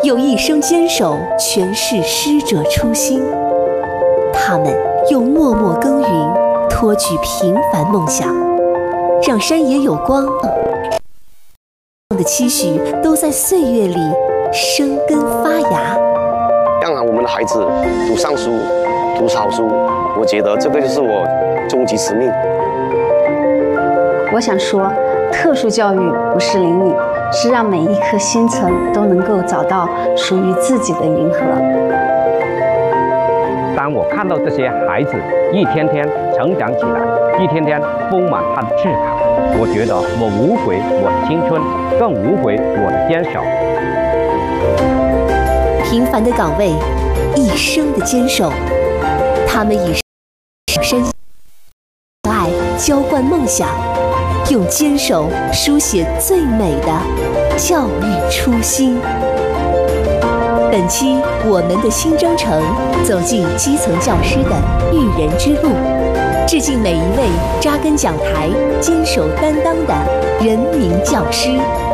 用一生坚守诠释师者初心。他们用默默耕耘托举平凡梦想，让山野有光的期许都在岁月里生根发芽。 让我们的孩子读上书、读好书，我觉得这个就是我终极使命。 我想说，特殊教育不是灵敏，是让每一颗心层都能够找到属于自己的银河。 当我看到这些孩子一天天成长起来，一天天丰满他的志考，我觉得我无悔我的青春，更无悔我的坚守。 平凡的岗位，一生的坚守，他们以身爱浇灌梦想，用坚守书写最美的教育初心。本期我们的新征程，走进基层教师的育人之路，致敬每一位扎根讲台、坚守担当的人民教师。